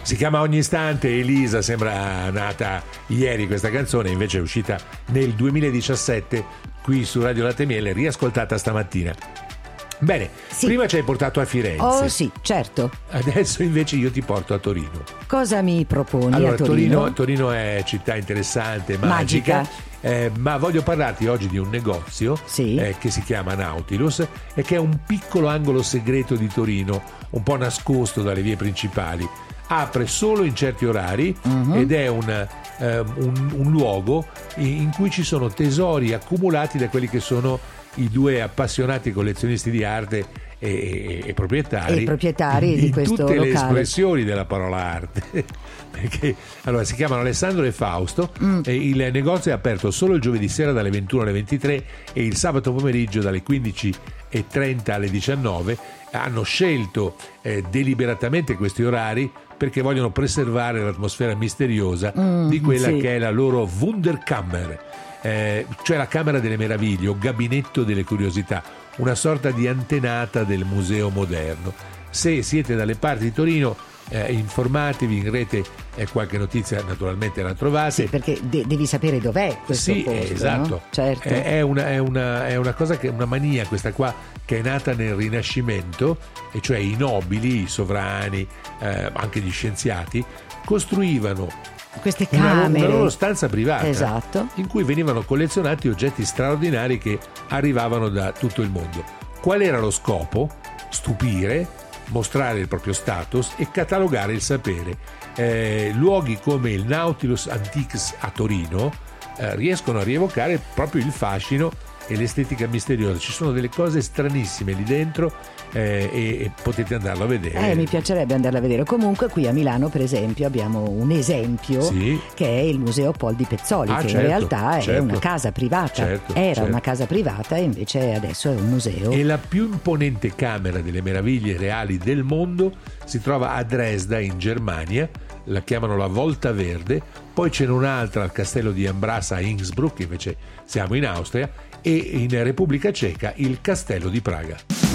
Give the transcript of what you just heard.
Si chiama Ogni istante. Elisa, sembra nata ieri questa canzone, invece è uscita nel 2017 qui su Radio Latte e Miele, riascoltata stamattina. Bene, Sì. prima ci hai portato a Firenze. Oh sì, certo. Adesso invece io ti porto a Torino. Cosa mi proponi Allora, a Torino? Torino è città interessante, Magica. magica. Ma voglio parlarti oggi di un negozio Sì. che si chiama Nautilus e che è un piccolo angolo segreto di Torino, un po' nascosto dalle vie principali. Apre solo in certi orari ed è un luogo in cui ci sono tesori accumulati da quelli che sono i due appassionati collezionisti di arte e proprietari, E i proprietari di in questo tutte le locale. espressioni della parola arte. Perché allora si chiamano Alessandro e Fausto e il negozio è aperto solo il giovedì sera dalle 21 alle 23 e il sabato pomeriggio dalle 15:30 alle 19. Hanno scelto deliberatamente questi orari perché vogliono preservare l'atmosfera misteriosa di quella sì. che è la loro Wunderkammer, cioè la Camera delle Meraviglie o Gabinetto delle Curiosità, una sorta di antenata del museo moderno. Se siete dalle parti di Torino, informatevi in rete, qualche notizia naturalmente la trovate. Sì, perché devi sapere dov'è questo Sì, posto, esatto. no? Certo. È una cosa che una mania questa qua che è nata nel Rinascimento, e cioè i nobili, i sovrani, anche gli scienziati costruivano Queste una camere. loro stanza privata, Esatto. in cui venivano collezionati oggetti straordinari che arrivavano da tutto il mondo. Qual era lo scopo? Stupire, mostrare il proprio status e catalogare il sapere. Luoghi come il Nautilus Antiques a Torino riescono a rievocare proprio il fascino e l'estetica misteriosa. Ci sono delle cose stranissime lì dentro e potete andarlo a vedere. Mi piacerebbe andarla a vedere. Comunque qui a Milano, per esempio, abbiamo un esempio Sì. che è il Museo Pol di Pezzoli, che Certo, in realtà è certo. una casa privata. Certo, Era certo. una casa privata e invece adesso è un museo. E la più imponente camera delle meraviglie reali del mondo si trova a Dresda, in Germania, la chiamano la Volta Verde. Poi c'è un'altra al castello di Ambrasa a Innsbruck, invece siamo in Austria, e in Repubblica Ceca il castello di Praga.